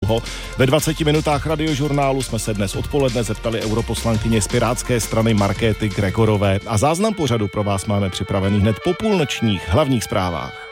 dlouho. Ve 20 minutách radiožurnálu jsme se dnes odpoledne zeptali europoslankyně z Pirátské strany Markéty Gregorové a záznam pořadu pro vás máme připravený hned po půlnočních hlavních zprávách.